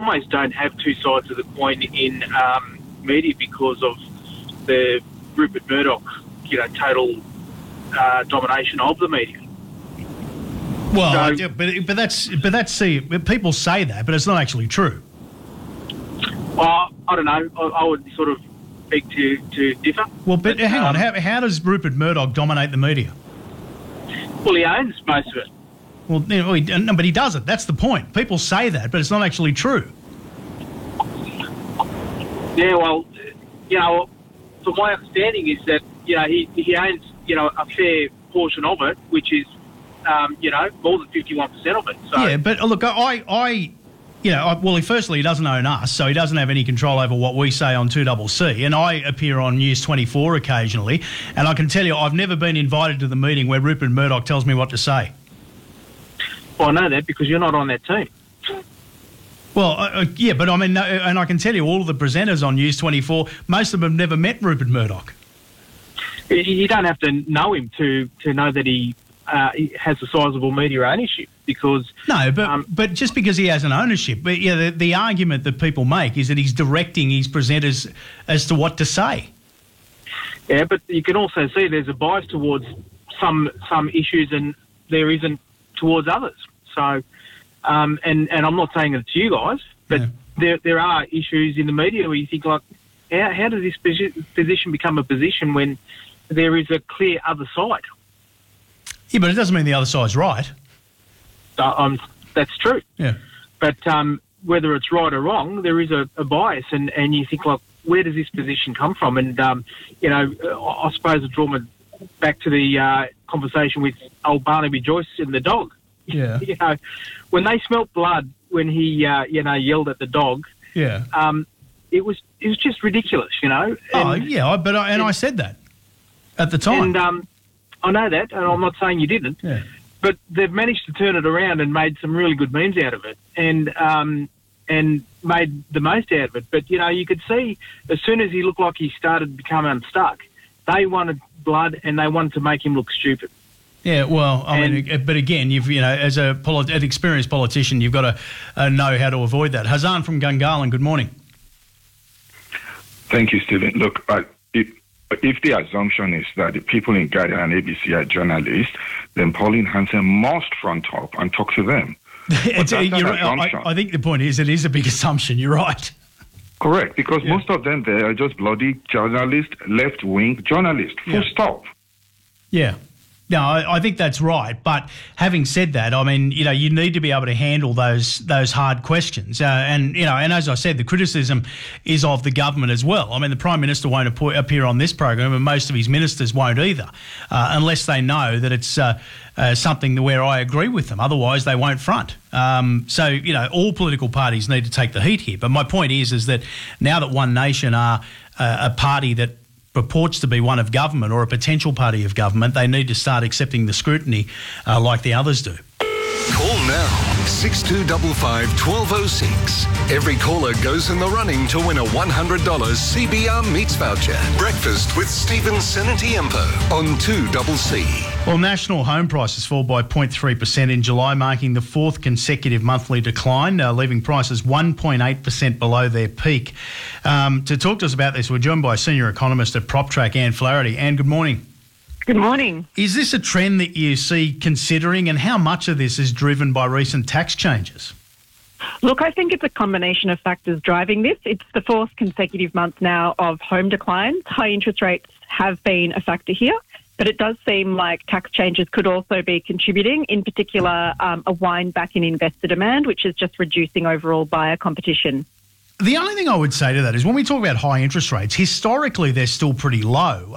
almost don't have two sides of the coin in media because of the Rupert Murdoch, total domination of the media. Well, but that's see, people say that, but it's not actually true. Well, I don't know. I would sort of beg to differ. Well, but hang on. How does Rupert Murdoch dominate the media? Well, he owns most of it. Well, no, but he doesn't. That's the point. People say that, but it's not actually true. Yeah, well, from my understanding is that, he owns, a fair portion of it, which is, more than 51% of it. So. Yeah, but look, firstly, he doesn't own us, so he doesn't have any control over what we say on 2CC, and I appear on News 24 occasionally, and I can tell you I've never been invited to the meeting where Rupert Murdoch tells me what to say. Well, I know that because you're not on that team. Well, yeah, but I mean, and I can tell you all of the presenters on News 24, most of them have never met Rupert Murdoch. You don't have to know him to know that he has a sizable media ownership because... No, but just because he has an ownership, but the argument that people make is that he's directing his presenters as to what to say. Yeah, but you can also see there's a bias towards some issues and there isn't towards others. So, and I'm not saying it's you guys, but there are issues in the media where you think, like, how does this position become a position when there is a clear other side? Yeah, but it doesn't mean the other side's right. That's true. Yeah. But whether it's right or wrong, there is a bias, and you think, like, where does this position come from? And, I suppose it draws me back to the conversation with old Barnaby Joyce and the dog. Yeah. When they smelt blood when he, yelled at the dog. Yeah. It was just ridiculous, And, I said that at the time. And I know that, and I'm not saying you didn't. Yeah. But they've managed to turn it around and made some really good memes out of it, and made the most out of it. But you could see as soon as he looked like he started to become unstuck, they wanted blood and they wanted to make him look stupid. Yeah, well, but again, as an experienced politician, you've got to know how to avoid that. Hazan from Gungahlin, good morning. Thank you, Stephen. Look, if the assumption is that the people in Guardian and ABC are journalists, then Pauline Hanson must front up and talk to them. I think the point is it is a big assumption. You're right. Correct, because most of them there are just bloody journalists, left-wing journalists, full stop. Yeah. No, I think that's right. But having said that, I mean, you need to be able to handle those hard questions. And as I said, the criticism is of the government as well. I mean, the Prime Minister won't appear on this program, and most of his ministers won't either, unless they know that it's something where I agree with them. Otherwise, they won't front. So, all political parties need to take the heat here. But my point is that now that One Nation are a party that purports to be one of government or a potential party of government, they need to start accepting the scrutiny like the others do. Call now, 6255 1206. Every caller goes in the running to win a $100 CBR Meats voucher. Breakfast with Stephen Senatiempo on 2CC. Well, national home prices fall by 0.3% in July, marking the fourth consecutive monthly decline, leaving prices 1.8% below their peak. To talk to us about this, we're joined by a senior economist at PropTrack, Anne Flaherty. Anne, good morning. Good morning. Is this a trend that you see considering, and how much of this is driven by recent tax changes? Look, I think it's a combination of factors driving this. It's the fourth consecutive month now of home declines. High interest rates have been a factor here, but it does seem like tax changes could also be contributing, in particular a wind back in investor demand, which is just reducing overall buyer competition. The only thing I would say to that is when we talk about high interest rates, historically they're still pretty low.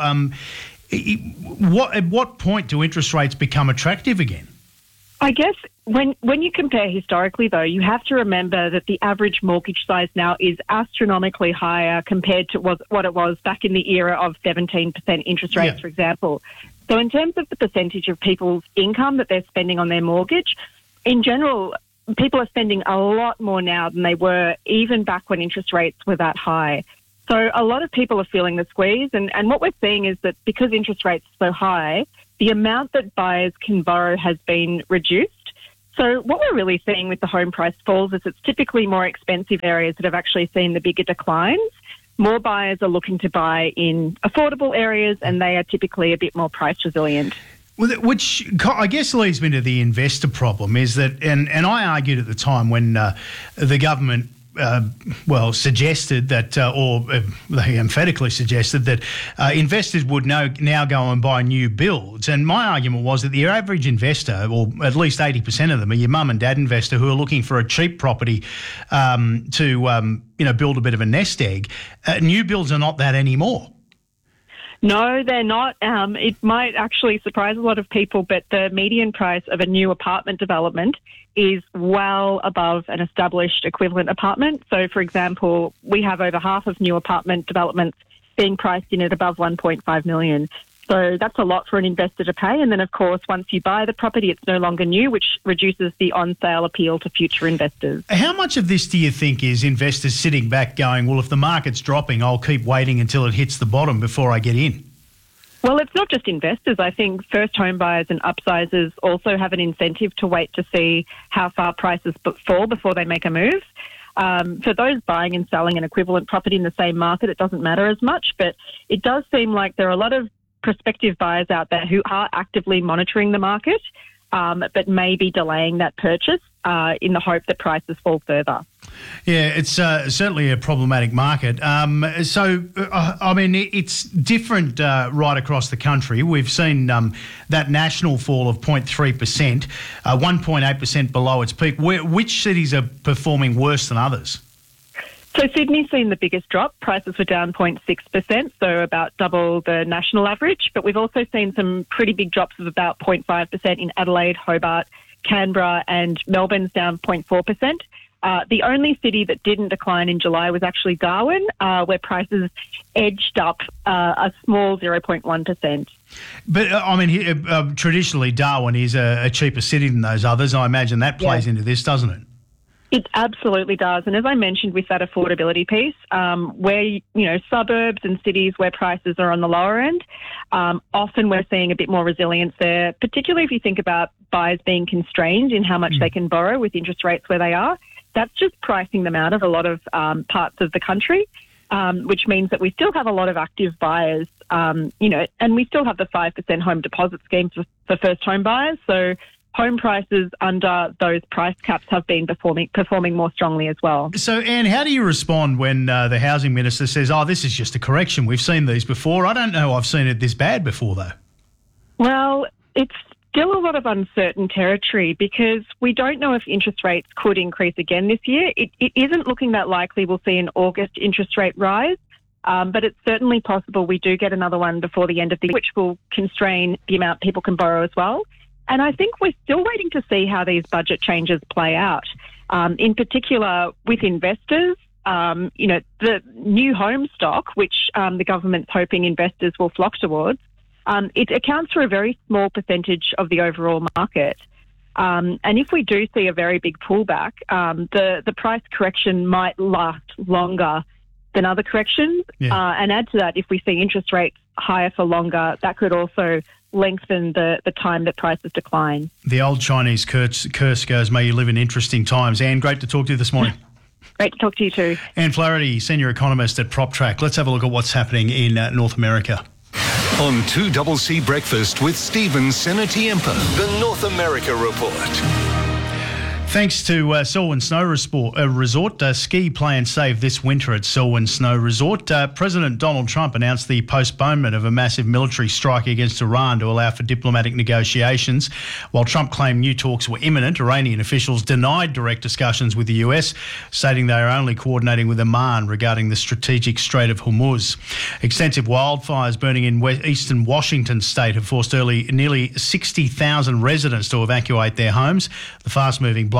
At what point do interest rates become attractive again? I guess when you compare historically, though, you have to remember that the average mortgage size now is astronomically higher compared to what it was back in the era of 17% interest rates, for example. So in terms of the percentage of people's income that they're spending on their mortgage, in general, people are spending a lot more now than they were even back when interest rates were that high. So a lot of people are feeling the squeeze, and what we're seeing is that because interest rates are so high, the amount that buyers can borrow has been reduced. So what we're really seeing with the home price falls is it's typically more expensive areas that have actually seen the bigger declines. More buyers are looking to buy in affordable areas, and they are typically a bit more price resilient. Well, which I guess leads me to the investor problem is that, and I argued at the time when the government suggested that, they emphatically suggested that investors would now go and buy new builds. And my argument was that the average investor, or at least 80% of them, are your mum and dad investor who are looking for a cheap property to build a bit of a nest egg. New builds are not that anymore. No, they're not. It might actually surprise a lot of people, but the median price of a new apartment development is well above an established equivalent apartment. So, for example, we have over half of new apartment developments being priced in at above $1.5 million. So that's a lot for an investor to pay. And then, of course, once you buy the property, it's no longer new, which reduces the on-sale appeal to future investors. How much of this do you think is investors sitting back going, well, if the market's dropping, I'll keep waiting until it hits the bottom before I get in? Well, it's not just investors. I think first home buyers and upsizers also have an incentive to wait to see how far prices fall before they make a move. For those buying and selling an equivalent property in the same market, it doesn't matter as much, but it does seem like there are a lot of prospective buyers out there who are actively monitoring the market, but may be delaying that purchase in the hope that prices fall further. Yeah, it's certainly a problematic market. It's different right across the country. We've seen that national fall of 0.3%, 1.8% below its peak. Which cities are performing worse than others? So Sydney's seen the biggest drop. Prices were down 0.6%, so about double the national average. But we've also seen some pretty big drops of about 0.5% in Adelaide, Hobart, Canberra, and Melbourne's down 0.4%. The only city that didn't decline in July was actually Darwin, where prices edged up a small 0.1%. But, traditionally Darwin is a cheaper city than those others. I imagine that plays into this, doesn't it? It absolutely does. And as I mentioned with that affordability piece, where, suburbs and cities where prices are on the lower end, often we're seeing a bit more resilience there, particularly if you think about buyers being constrained in how much they can borrow with interest rates where they are. That's just pricing them out of a lot of parts of the country, which means that we still have a lot of active buyers, and we still have the 5% home deposit scheme for first home buyers. So home prices under those price caps have been performing more strongly as well. So, Anne, how do you respond when the housing minister says, this is just a correction? We've seen these before. I don't know I've seen it this bad before, though. Well, it's still a lot of uncertain territory because we don't know if interest rates could increase again this year. It isn't looking that likely we'll see an August interest rate rise, but it's certainly possible we do get another one before the end of the year, which will constrain the amount people can borrow as well. And I think we're still waiting to see how these budget changes play out. In particular, with investors, the new home stock, which the government's hoping investors will flock towards, it accounts for a very small percentage of the overall market. And if we do see a very big pullback, the price correction might last longer than other corrections. Yeah. And add to that, if we see interest rates higher for longer, that could also lengthen the time that prices decline. The old Chinese curse goes, may you live in interesting times. Anne, great to talk to you this morning. Great to talk to you too. Anne Flaherty, Senior Economist at PropTrack. Let's have a look at what's happening in North America. On 2CC Breakfast with Stephen Senatiempo, the North America Report. Thanks to Selwyn Snow Resort. Ski plans save this winter at Selwyn Snow Resort. President Donald Trump announced the postponement of a massive military strike against Iran to allow for diplomatic negotiations. While Trump claimed new talks were imminent, Iranian officials denied direct discussions with the US, stating they are only coordinating with Oman regarding the strategic Strait of Hormuz. Extensive wildfires burning in eastern Washington state have forced nearly 60,000 residents to evacuate their homes. The fast-moving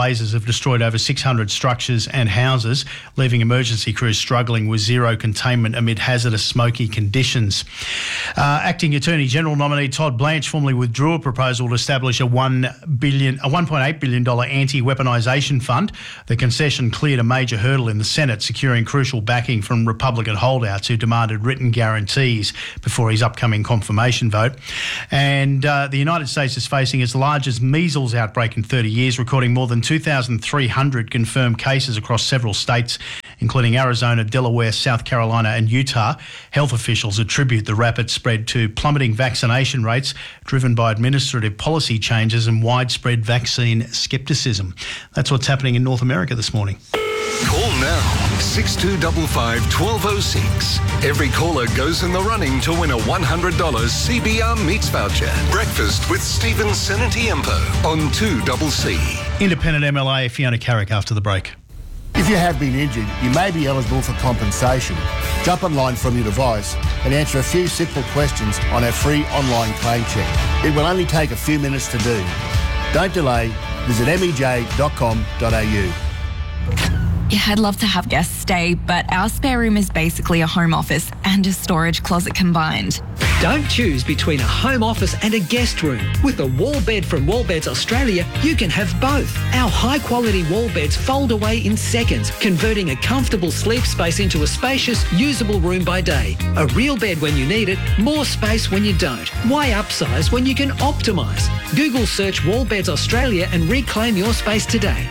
blazes have destroyed over 600 structures and houses, leaving emergency crews struggling with zero containment amid hazardous smoky conditions. Acting Attorney General nominee Todd Blanche formally withdrew a proposal to establish a $1.8 billion anti-weaponisation fund. The concession cleared a major hurdle in the Senate, securing crucial backing from Republican holdouts who demanded written guarantees before his upcoming confirmation vote. And the United States is facing its largest measles outbreak in 30 years, recording more than 2,300 confirmed cases across several states, including Arizona, Delaware, South Carolina and Utah. Health officials attribute the rapid spread to plummeting vaccination rates driven by administrative policy changes and widespread vaccine scepticism. That's what's happening in North America this morning. Call now, 6255 1206. Every caller goes in the running to win a $100 CBR Meats voucher. Breakfast with Stephen Sinatiempo on 2CC. Independent MLA Fiona Carrick after the break. If you have been injured, you may be eligible for compensation. Jump online from your device and answer a few simple questions on our free online claim check. It will only take a few minutes to do. Don't delay. Visit mej.com.au. Yeah, I'd love to have guests stay, but our spare room is basically a home office and a storage closet combined. Don't choose between a home office and a guest room. With a wall bed from Wallbeds Australia, you can have both. Our high-quality wall beds fold away in seconds, converting a comfortable sleep space into a spacious, usable room by day. A real bed when you need it, more space when you don't. Why upsize when you can optimise? Google search Wallbeds Australia and reclaim your space today.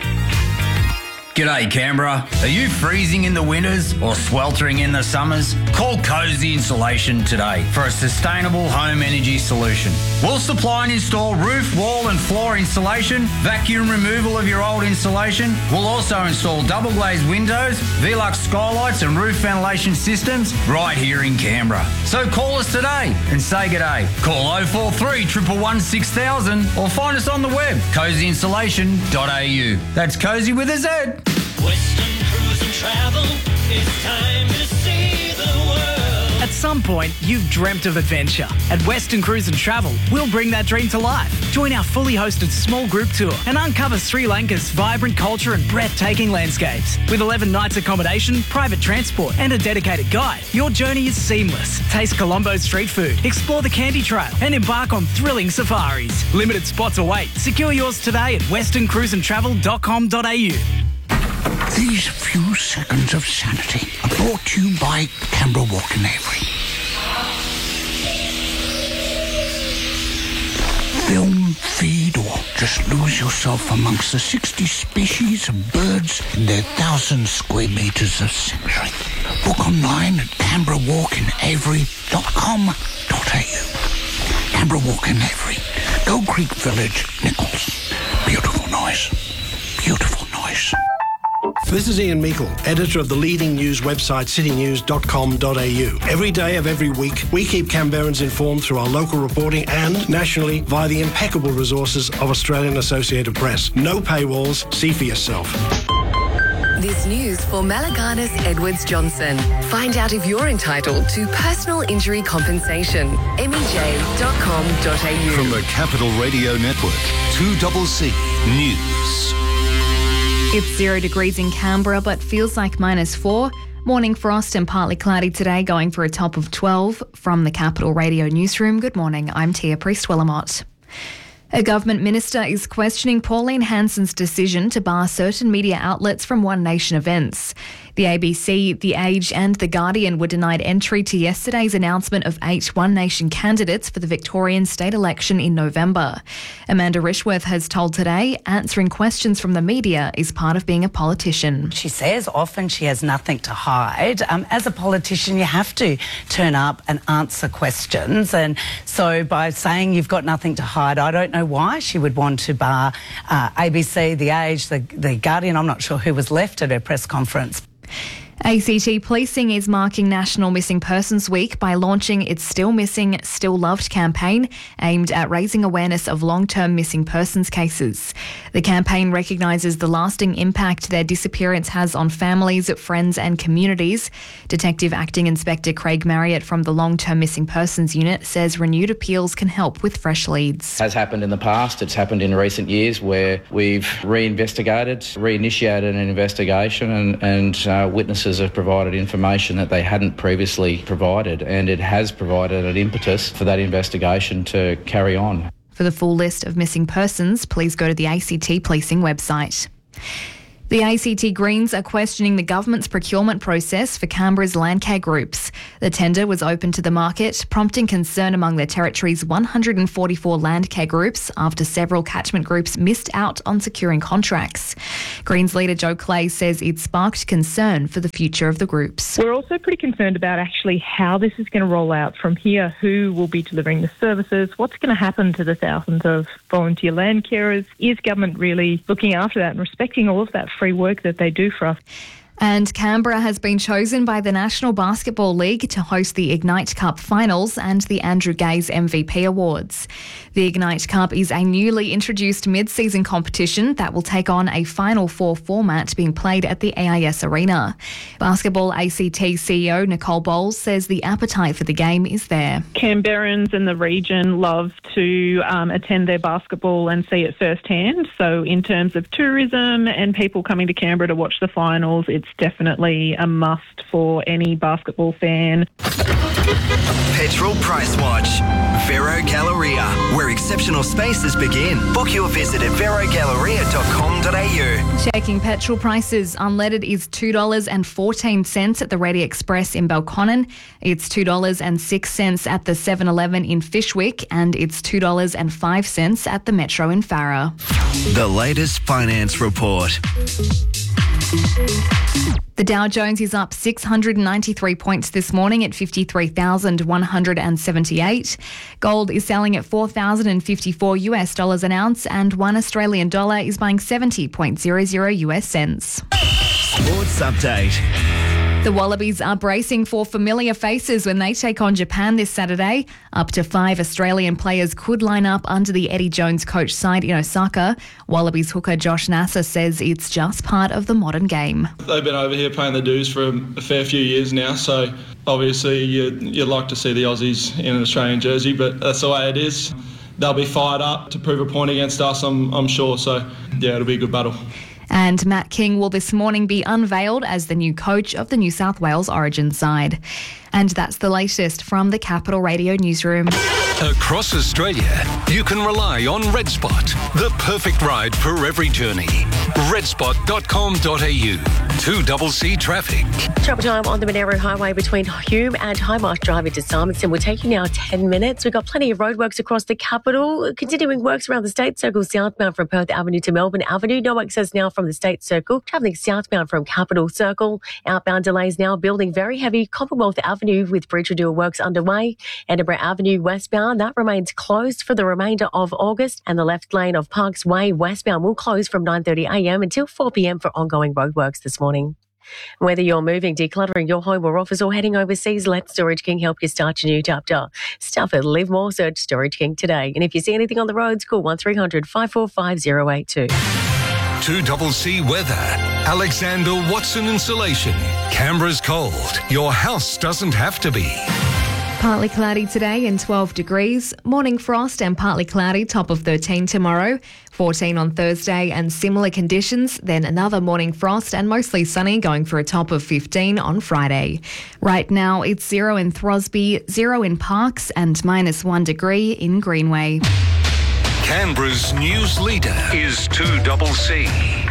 G'day Canberra. Are you freezing in the winters or sweltering in the summers? Call Cozy Insulation today for a sustainable home energy solution. We'll supply and install roof, wall and floor insulation, vacuum removal of your old insulation. We'll also install double glazed windows, Velux skylights and roof ventilation systems right here in Canberra. So call us today and say g'day. Call 043 111 6000 or find us on the web, cozyinsulation.au. That's Cozy with a Z. Western Cruise and Travel, it's time to see the world. At some point, you've dreamt of adventure. At Western Cruise and Travel, we'll bring that dream to life. Join our fully hosted small group tour and uncover Sri Lanka's vibrant culture and breathtaking landscapes. With 11 nights accommodation, private transport and a dedicated guide, your journey is seamless. Taste Colombo's street food, explore the Candy Trail and embark on thrilling safaris. Limited spots await. Secure yours today at westerncruiseandtravel.com.au. These few seconds of sanity are brought to you by Canberra Walk in Avery. Film, feed, or just lose yourself amongst the 60 species of birds in their 1,000 square metres of sanctuary. Book online at canberrawalkinavery.com.au. Canberra Walk in Avery, Gold Creek Village, Nichols. Beautiful noise. Beautiful noise. This is Ian Meikle, editor of the leading news website citynews.com.au. Every day of every week, we keep Canberrans informed through our local reporting and nationally via the impeccable resources of Australian Associated Press. No paywalls, see for yourself. This news for Malaganas Edwards Johnson. Find out if you're entitled to personal injury compensation. mej.com.au. From the Capital Radio Network, 2CC News. It's 0 degrees in Canberra, but feels like -4. Morning frost and partly cloudy today, going for a top of 12. From the Capital Radio Newsroom, good morning, I'm Tia Priest-Willamott. A government minister is questioning Pauline Hanson's decision to bar certain media outlets from One Nation events. The ABC, The Age and The Guardian were denied entry to yesterday's announcement of 8 One Nation candidates for the Victorian state election in November. Amanda Rishworth has told Today answering questions from the media is part of being a politician. She says often she has nothing to hide. As a politician, you have to turn up and answer questions. And so by saying you've got nothing to hide, I don't know why she would want to bar ABC, The Age, The Guardian. I'm not sure who was left at her press conference. ACT Policing is marking National Missing Persons Week by launching its Still Missing, Still Loved campaign aimed at raising awareness of long-term missing persons cases. The campaign recognises the lasting impact their disappearance has on families, friends and communities. Detective Acting Inspector Craig Marriott from the Long-Term Missing Persons Unit says renewed appeals can help with fresh leads. Has happened in the past, it's happened in recent years where we've reinitiated an investigation and witnesses have provided information that they hadn't previously provided, and it has provided an impetus for that investigation to carry on. For the full list of missing persons, please go to the ACT Policing website. The ACT Greens are questioning the government's procurement process for Canberra's landcare groups. The tender was open to the market, prompting concern among the territory's 144 landcare groups after several catchment groups missed out on securing contracts. Greens leader Joe Clay says it sparked concern for the future of the groups. We're also pretty concerned about actually how this is going to roll out from here, who will be delivering the services, what's going to happen to the thousands of volunteer land carers. Is government really looking after that and respecting all of that free work that they do for us? And Canberra has been chosen by the National Basketball League to host the Ignite Cup finals and the Andrew Gaze MVP Awards. The Ignite Cup is a newly introduced mid-season competition that will take on a Final Four format being played at the AIS Arena. Basketball ACT CEO Nicole Bowles says the appetite for the game is there. Canberrans in the region love to attend their basketball and see it firsthand. So in terms of tourism and people coming to Canberra to watch the finals, it's definitely a must for any basketball fan. Petrol Price Watch. Vero Galleria, where exceptional spaces begin. Book your visit at verogalleria.com.au. Checking petrol prices. Unleaded is $2.14 at the Ready Express in Belconnen. It's $2.06 at the 7-Eleven in Fyshwick, and it's $2.05 at the Metro in Farrer. The latest finance report. The Dow Jones is up 693 points this morning at 53,178. Gold is selling at $4,054 an ounce, and $1 Australian dollar is buying 70.00 US cents. Sports update. The Wallabies are bracing for familiar faces when they take on Japan this Saturday. Up to 5 Australian players could line up under the Eddie Jones coach side in Osaka. Wallabies hooker Josh Nasser says it's just part of the modern game. They've been over here paying the dues for a fair few years now, so obviously you'd like to see the Aussies in an Australian jersey, but that's the way it is. They'll be fired up to prove a point against us, I'm sure, so yeah, it'll be a good battle. And Matt King will this morning be unveiled as the new coach of the New South Wales Origin side. And that's the latest from the Capital Radio newsroom. Across Australia, you can rely on RedSpot, the perfect ride for every journey. redspot.com.au. 2CC traffic. Travel time on the Monaro Highway between Hume and Highmarsh Drive into Simonson will take you now 10 minutes. We've got plenty of roadworks across the capital. Continuing works around the State Circle southbound from Perth Avenue to Melbourne Avenue. No access now from the State Circle. Travelling southbound from Capital Circle. Outbound delays now building very heavy. Commonwealth Avenue with bridge renewal works underway. Edinburgh Avenue westbound, that remains closed for the remainder of August. And the left lane of Parks Way westbound will close from 9:30am until 4pm for ongoing roadworks this morning. Whether you're moving, decluttering your home or office, or heading overseas, let Storage King help you start your new chapter. Stuff it, live more, search Storage King today. And if you see anything on the roads, call 1300 545 082. 2CC weather. Alexander Watson Insulation. Canberra's cold. Your house doesn't have to be. Partly cloudy today and 12 degrees. Morning frost and partly cloudy, top of 13 tomorrow. 14 on Thursday and similar conditions. Then another morning frost and mostly sunny, going for a top of 15 on Friday. Right now it's 0 in Throsby, 0 in Parks and -1 degree in Greenway. Canberra's news leader is 2CC.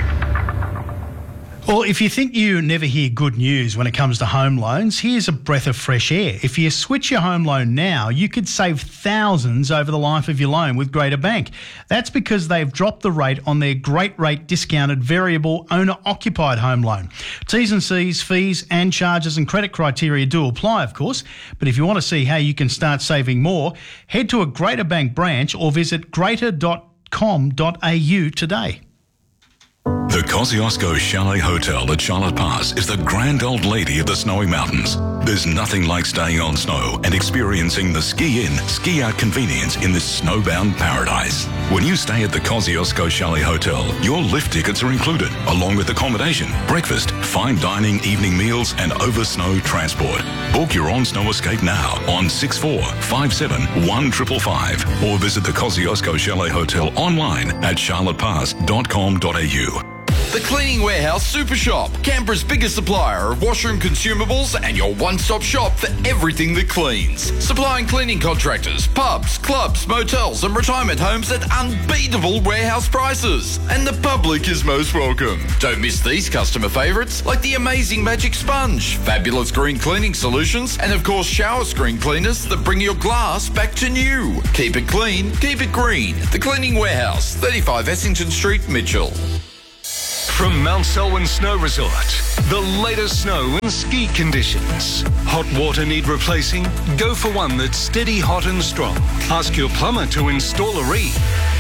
Well, if you think you never hear good news when it comes to home loans, here's a breath of fresh air. If you switch your home loan now, you could save thousands over the life of your loan with Greater Bank. That's because they've dropped the rate on their great rate discounted variable owner-occupied home loan. T's and C's, fees and charges and credit criteria do apply, of course. But if you want to see how you can start saving more, head to a Greater Bank branch or visit greater.com.au today. The The Kosciuszko Chalet Hotel at Charlotte Pass is the grand old lady of the snowy mountains. There's nothing like staying on snow and experiencing the ski-in, ski-out convenience in this snowbound paradise. When you stay at the Kosciuszko Chalet Hotel, your lift tickets are included, along with accommodation, breakfast, fine dining, evening meals, and over-snow transport. Book your on-snow escape now on 6457 1555 or visit the Kosciuszko Chalet Hotel online at charlottepass.com.au. The Cleaning Warehouse Super Shop, Canberra's biggest supplier of washroom consumables and your one-stop shop for everything that cleans. Supplying cleaning contractors, pubs, clubs, motels and retirement homes at unbeatable warehouse prices. And the public is most welcome. Don't miss these customer favourites like the amazing Magic Sponge, fabulous green cleaning solutions and of course shower screen cleaners that bring your glass back to new. Keep it clean, keep it green. The Cleaning Warehouse, 35 Essington Street, Mitchell. From Mount Selwyn Snow Resort, the latest snow and ski conditions. Hot water need replacing? Go for one that's steady, hot and strong. Ask your plumber to install a reed.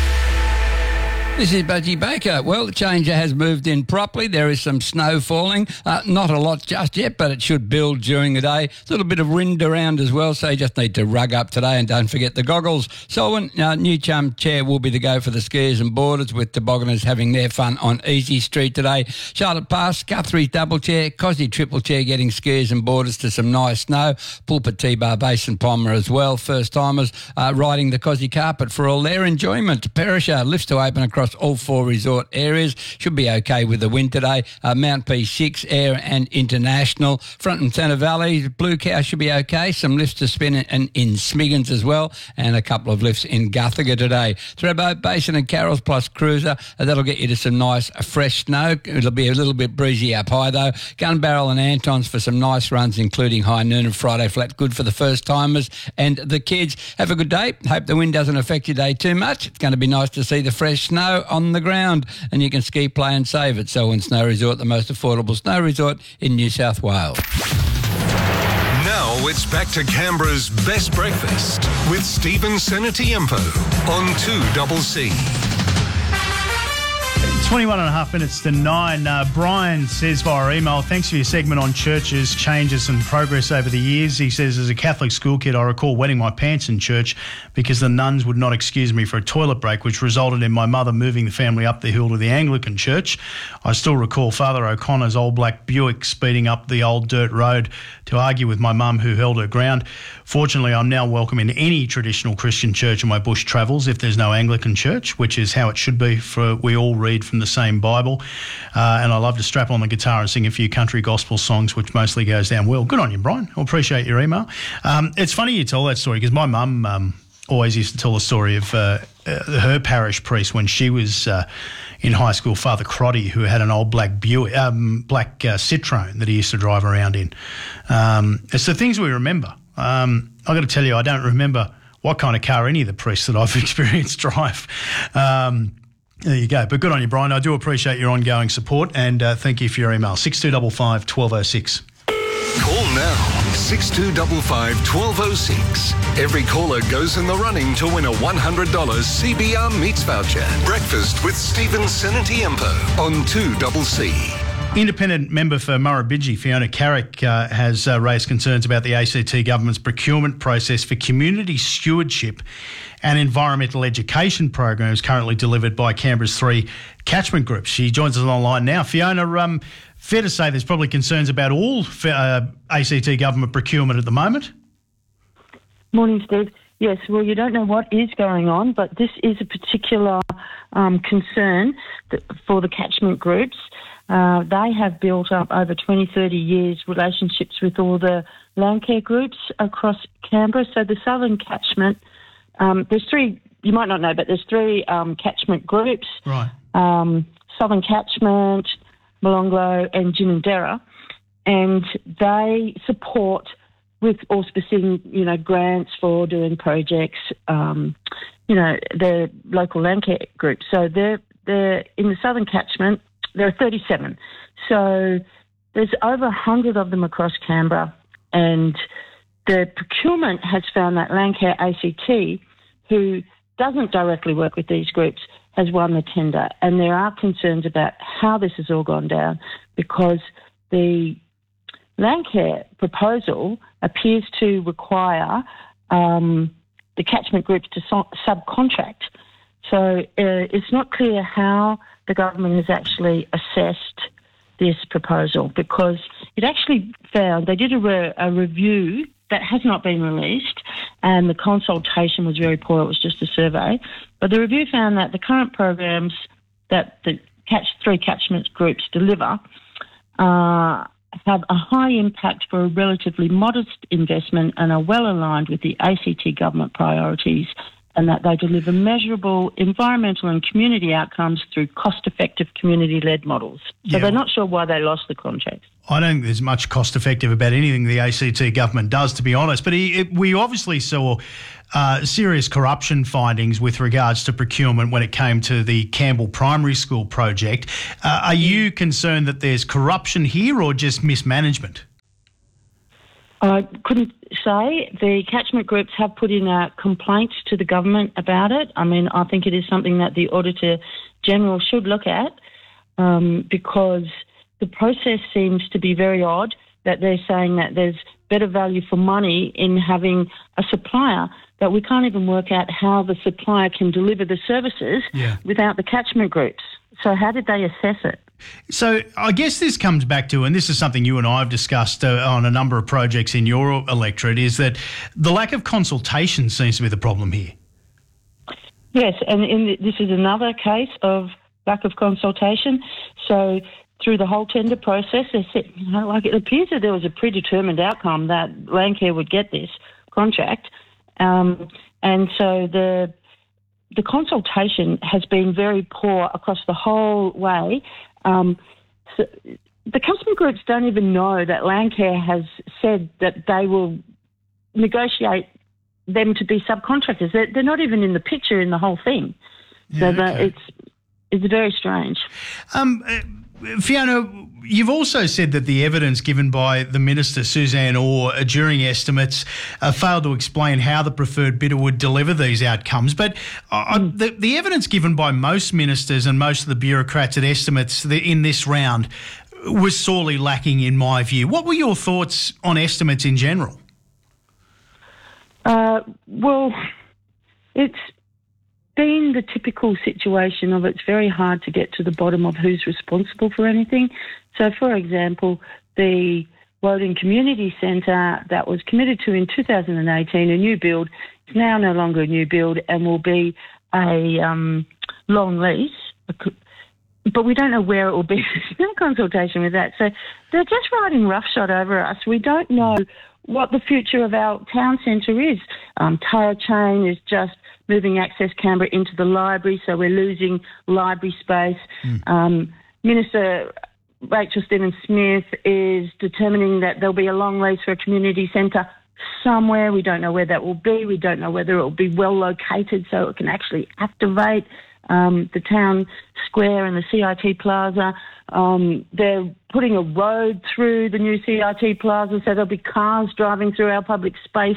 This is Budgie Baker. Well, the changer has moved in properly. There is some snow falling. Not a lot just yet, but it should build during the day. A little bit of wind around as well, so you just need to rug up today and don't forget the goggles. Selwyn, New Chum Chair will be the go for the skiers and boarders, with tobogganers having their fun on Easy Street today. Charlotte Pass, Guthrie's double chair, Cosy triple chair getting skiers and boarders to some nice snow. Pulpit T-Bar Basin Palmer as well. First timers riding the Cosy carpet for all their enjoyment. Perisher lifts to open across all 4 resort areas. Should be okay with the wind today. Mount P6, Air and International. Front and Centre Valley, Blue Cow should be okay. Some lifts to spin in Smiggins as well, and a couple of lifts in Guthiga today. Thredbo Basin and Carrolls plus Cruiser, that'll get you to some nice fresh snow. It'll be a little bit breezy up high though. Gun Barrel and Antons for some nice runs, including high noon and Friday flat, good for the first timers and the kids. Have a good day. Hope the wind doesn't affect your day too much. It's going to be nice to see the fresh snow on the ground, and you can ski, play and save at Selwyn Snow Resort, the most affordable snow resort in New South Wales. Now it's back to Canberra's best breakfast with Stephen Senatiempo on 2CC. 21 and a half minutes to 9. Brian says via email, thanks for your segment on churches, changes and progress over the years. He says, as a Catholic school kid, I recall wetting my pants in church because the nuns would not excuse me for a toilet break, which resulted in my mother moving the family up the hill to the Anglican church. I still recall Father O'Connor's old black Buick speeding up the old dirt road to argue with my mum, who held her ground. Fortunately, I'm now welcome in any traditional Christian church in my bush travels if there's no Anglican church, which is how it should be, for we all read from the same Bible. And I love to strap on the guitar and sing a few country gospel songs, which mostly goes down well. Good on you, Brian. I appreciate your email. It's funny you tell that story because my mum always used to tell the story of her parish priest when she was in high school, Father Crotty, who had an old black Buick, black Citroen that he used to drive around in. It's the things we remember. I've got to tell you, I don't remember what kind of car any of the priests that I've experienced drive. There you go. But good on you, Brian. I do appreciate your ongoing support, and thank you for your email. 6255 1206. Call now, 6255 1206. Every caller goes in the running to win a $100 CBR Meats voucher. Breakfast with Stephen Senatiempo on 2CC. Independent member for Murrumbidgee, Fiona Carrick, has raised concerns about the ACT government's procurement process for community stewardship and environmental education programs currently delivered by Canberra's 3 catchment groups. She joins us online now. Fiona, fair to say there's probably concerns about all ACT government procurement at the moment? Morning, Steve. Yes, well, you don't know what is going on, but this is a particular concern for the catchment groups. They have built up over 20, 30 years relationships with all the land care groups across Canberra. So the Southern Catchment, there's 3, you might not know, but there's 3 catchment groups. Right. Southern Catchment, Molonglo and Ginninderra. And they support with auspicing, grants for doing projects, the local land care groups. So they're in the Southern Catchment. There are 37. So there's over 100 of them across Canberra, and the procurement has found that Landcare ACT, who doesn't directly work with these groups, has won the tender, and there are concerns about how this has all gone down because the Landcare proposal appears to require the catchment groups to subcontract. So it's not clear how the government has actually assessed this proposal because it actually found they did a review that has not been released, and the consultation was very poor. It was just a survey. But the review found that the current programs that the three catchment groups deliver have a high impact for a relatively modest investment and are well aligned with the ACT government priorities, and that they deliver measurable environmental and community outcomes through cost-effective community-led models. So they're not sure why they lost the contract. I don't think there's much cost-effective about anything the ACT government does, to be honest. But we obviously saw serious corruption findings with regards to procurement when it came to the Campbell Primary School project. Are you concerned that there's corruption here or just mismanagement? I couldn't say. The catchment groups have put in a complaint to the government about it. I mean, I think it is something that the Auditor General should look at because the process seems to be very odd, that they're saying that there's better value for money in having a supplier, but we can't even work out how the supplier can deliver the services without the catchment groups. So how did they assess it? So I guess this comes back to, and this is something you and I have discussed on a number of projects in your electorate, is that the lack of consultation seems to be the problem here. Yes, and this is another case of lack of consultation. So through the whole tender process, they said, it appears that there was a predetermined outcome that Landcare would get this contract, and so the consultation has been very poor across the whole way. So the customer groups don't even know that Landcare has said that they will negotiate them to be subcontractors. They're not even in the picture in the whole thing. So it's very strange. Fiona, you've also said that the evidence given by the Minister, Suzanne Orr, during estimates failed to explain how the preferred bidder would deliver these outcomes. But the evidence given by most ministers and most of the bureaucrats at estimates in this round was sorely lacking, in my view. What were your thoughts on estimates in general? Well, it's been the typical situation of it's very hard to get to the bottom of who's responsible for anything. So, for example, the Woden Community Centre that was committed to in 2018, a new build, is now no longer a new build and will be a long lease. But we don't know where it will be. There's no consultation with that. So they're just riding roughshod over us. We don't know what the future of our town centre is. Tara Chain is just moving Access Canberra into the library, so we're losing library space. Minister Rachel Stephen-Smith is determining that there'll be a long lease for a community centre somewhere. We don't know where that will be. We don't know whether it will be well located so it can actually activate the town square and the CIT Plaza. They're putting a road through the new CIT Plaza, so there'll be cars driving through our public space.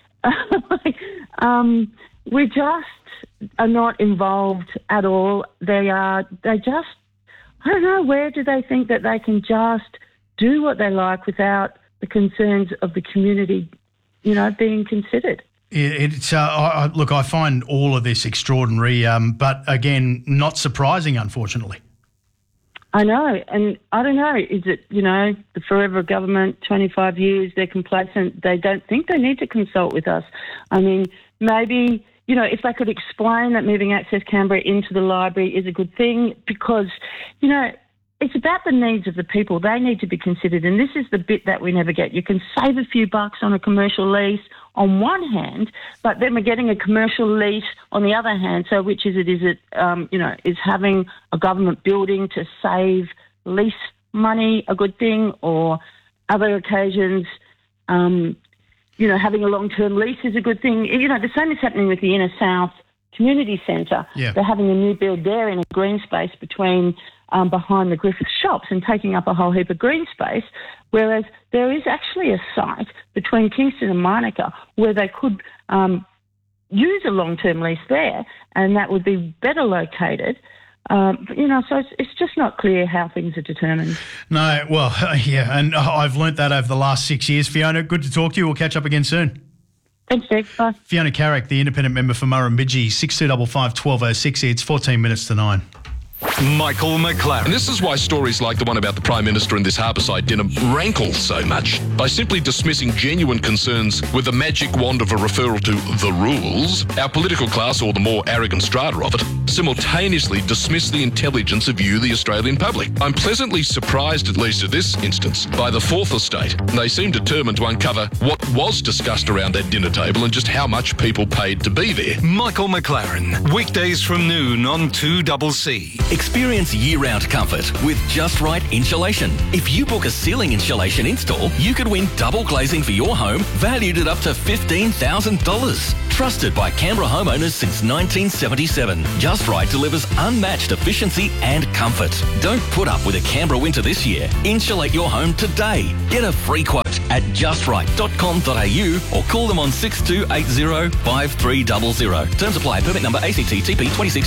We just are not involved at all. I don't know, where do they think that they can just do what they like without the concerns of the community, being considered? Look, I find all of this extraordinary, but again, not surprising, unfortunately. I know, and I don't know, is it, the forever government, 25 years, they're complacent, they don't think they need to consult with us. I mean, maybe, if they could explain that moving Access Canberra into the library is a good thing because, it's about the needs of the people. They need to be considered, and this is the bit that we never get. You can save a few bucks on a commercial lease on one hand, but then we're getting a commercial lease on the other hand. So which is it? Is it, is having a government building to save lease money a good thing, or other occasions, having a long-term lease is a good thing? The same is happening with the Inner South Community Centre. Yeah. They're having a new build there in a green space behind the Griffith shops and taking up a whole heap of green space, whereas there is actually a site between Kingston and Monica where they could use a long-term lease there, and that would be better located. So it's just not clear how things are determined. No, well, yeah, and I've learnt that over the last 6 years. Fiona, good to talk to you. We'll catch up again soon. Thanks, Steve. Bye. Fiona Carrick, the independent member for Murrumbidgee, 6255 1206. It's 14 minutes to 9. Michael McLaren. And this is why stories like the one about the Prime Minister and this Harbourside dinner rankle so much. By simply dismissing genuine concerns with the magic wand of a referral to the rules, our political class, or the more arrogant strata of it, simultaneously dismiss the intelligence of you, the Australian public. I'm pleasantly surprised, at least in this instance, by the Fourth Estate. They seem determined to uncover what was discussed around that dinner table and just how much people paid to be there. Michael McLaren, weekdays from noon on 2CC. Experience year-round comfort with Just Right Insulation. If you book a ceiling insulation install, you could win double glazing for your home, valued at up to $15,000. Trusted by Canberra homeowners since 1977. Just Right delivers unmatched efficiency and comfort. Don't put up with a Canberra winter this year. Insulate your home today. Get a free quote at justright.com.au or call them on 6280 5300. Terms apply. Permit number ACTTP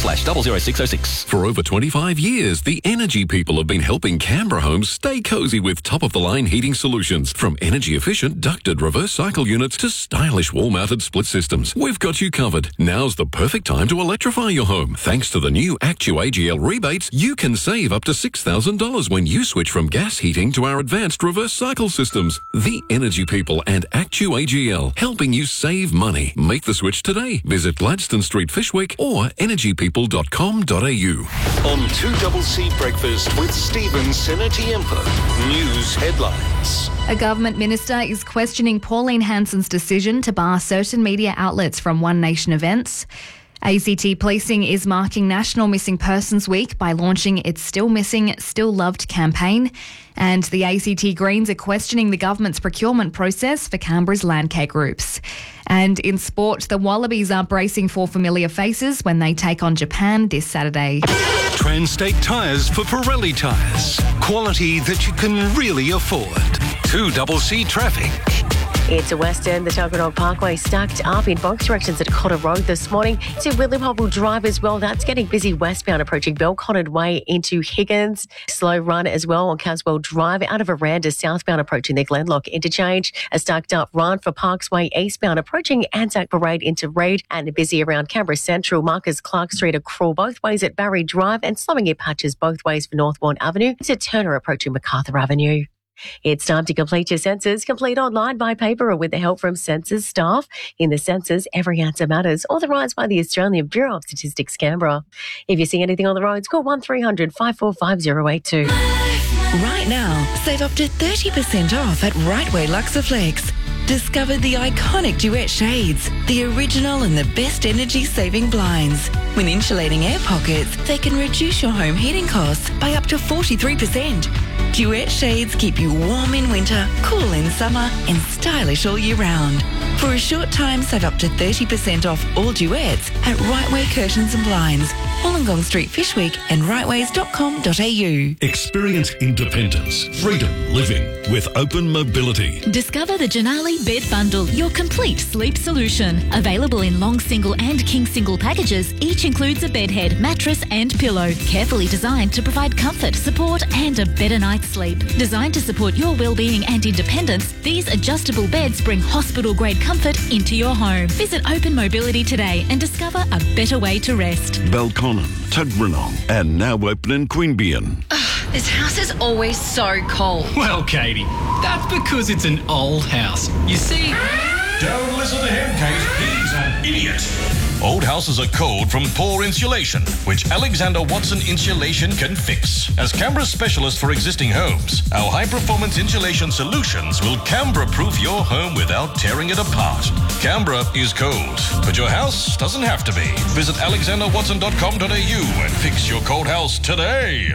26/00606. For over 25 years, the Energy People have been helping Canberra homes stay cosy with top-of-the-line heating solutions. From energy-efficient ducted reverse cycle units to stylish wall-mounted split systems, we've got you covered. Now's the perfect time to electrify your home. Thanks to the new ActuAGL rebates, you can save up to $6,000 when you switch from gas heating to our advanced reverse cycle systems. The Energy People and ActuAGL, helping you save money. Make the switch today. Visit Gladstone Street, Fishwick or energypeople.com.au. On 2CC Breakfast with Stephen Senatiempo. News headlines. A government minister is questioning Pauline Hanson's decision to bar certain media outlets from One Nation events. ACT Policing is marking National Missing Persons Week by launching its Still Missing, Still Loved campaign. And the ACT Greens are questioning the government's procurement process for Canberra's landcare groups. And in sport, the Wallabies are bracing for familiar faces when they take on Japan this Saturday. Transtate Tyres for Pirelli Tyres. Quality that you can really afford. 2CC Traffic. It's a Western. The Tuggeranong Parkway stacked up in both directions at Cotter Road this morning. To William Hobble Drive as well. That's getting busy westbound approaching Belconnen Way into Higgins. Slow run as well on Caswell Drive out of Aranda southbound approaching the Glenlock interchange. A stacked up run for Parks Way eastbound approaching Anzac Parade into Reid, and busy around Canberra Central. Marcus Clark Street a crawl both ways at Barry Drive, and slowing in patches both ways for Northbourne Avenue to Turner approaching MacArthur Avenue. It's time to complete your census. Complete online, by paper, or with the help from census staff. In the census, every answer matters. Authorised by the Australian Bureau of Statistics, Canberra. If you see anything on the roads, call 1300 545 082. Right now, save up to 30% off at Rightway Luxaflex. Discover the iconic Duet shades, the original and the best energy-saving blinds. When insulating air pockets, they can reduce your home heating costs by up to 43%. Duet shades keep you warm in winter, cool in summer, and stylish all year round. For a short time, save up to 30% off all Duets at Rightway Curtains and Blinds, Wollongong Street, Fishwick, and rightways.com.au. Experience independence, freedom living with open mobility. Discover the Janali Bed Bundle, your complete sleep solution. Available in long single and king single packages, each includes a bed head, mattress and pillow. Carefully designed to provide comfort, support and a better night's sleep. Designed to support your well-being and independence, these adjustable beds bring hospital-grade comfort into your home. Visit Open Mobility today and discover a better way to rest. Belconnen, Tuggeranong, and now open in Queanbeyan. This house is always so cold. Well, Katie, that's because it's an old house. You see... Don't listen to him, Kate. He's an idiot. Old houses are cold from poor insulation, which Alexander Watson Insulation can fix. As Canberra's specialist for existing homes, our high-performance insulation solutions will Canberra-proof your home without tearing it apart. Canberra is cold, but your house doesn't have to be. Visit alexanderwatson.com.au and fix your cold house today.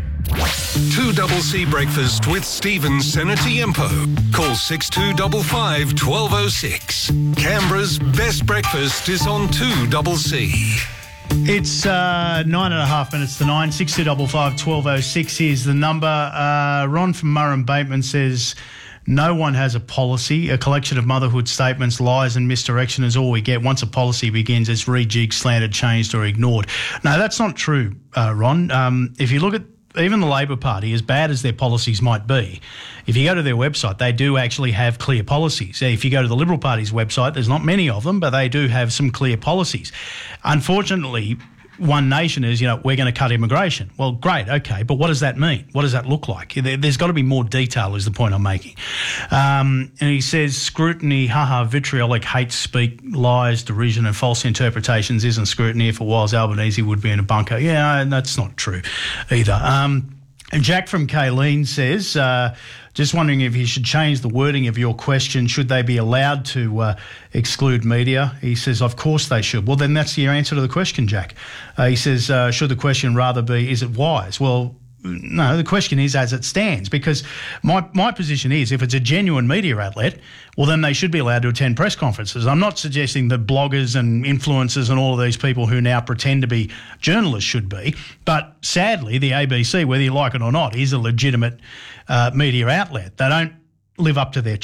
2CC Breakfast with Stephen Senatiempo. Call 6255 1206. Canberra's best breakfast is on 2CC. It's 9.5 minutes to 9. 6255 1206 is the number. Ron from Murrum Bateman says, No one has a policy. A collection of motherhood statements, lies and misdirection is all we get. Once a policy begins, it's rejigged, slanted, changed or ignored. No, that's not true, Ron. If you look at even the Labor Party, as bad as their policies might be, if you go to their website, they do actually have clear policies. If you go to the Liberal Party's website, there's not many of them, but they do have some clear policies. Unfortunately, One Nation is, we're going to cut immigration. Well, great, okay, but what does that mean? What does that look like? There's got to be more detail is the point I'm making. And he says scrutiny, vitriolic hate speak, lies, derision and false interpretations isn't scrutiny. If it was, Albanese would be in a bunker. Yeah, that's not true either. And Jack from Kayleen says, just wondering if you should change the wording of your question. Should they be allowed to exclude media? He says, of course they should. Well, then that's your answer to the question, Jack. He says, should the question rather be, is it wise? Well, no, the question is as it stands, because my position is if it's a genuine media outlet, well, then they should be allowed to attend press conferences. I'm not suggesting that bloggers and influencers and all of these people who now pretend to be journalists should be, but sadly, the ABC, whether you like it or not, is a legitimate media outlet. They don't live up to their